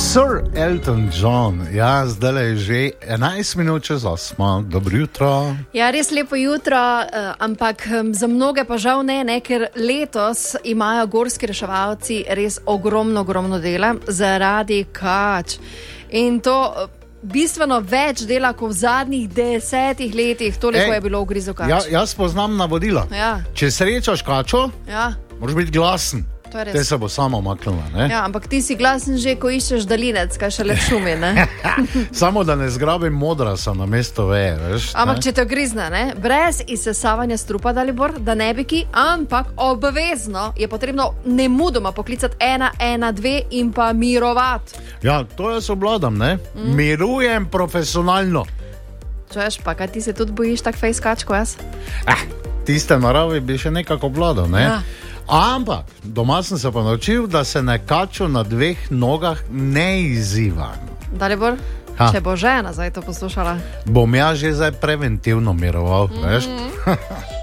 Sir Elton John, ja, zdaj je že 11 minut čez 8. Dobro jutro. Ja, res lepo jutro, ampak za mnoge pa žal ne, ker letos imajo gorski reševalci res ogromno dela zaradi kač. In to bistveno več dela kot v zadnjih 10 letih, toliko je bilo v grizu kač. Jaz poznam navodila. Ja. Če srečaš kačo, Ja. moraš biti glasen. To je res. Te se bo sama omaknila, ne? Ja, ampak ti si glasen že, ko iščeš daljinec, kaj še le šumi, ne? Samo da ne zgrabim modrasa na mesto veje, veš? Ampak če te grizne, ne? Brez izsesavanja strupa, Dalibor, da ne bi ki, ampak obvezno je potrebno nemudoma poklicati 112 in pa mirovati. Ja, to jaz obladam, ne? Mirujem profesionalno. Čuješ pa, kaj ti se tudi bojiš tak fejs kač, ko jaz? Tiste naravi bi še nekako obladal, ne? Ja. Ampak doma sem se pa naučil, da se ne kačo na 2 nogah ne izziva. Dalibor, Ha. če bo žena zdaj to poslušala. Bom ja že zdaj preventivno miroval, veš?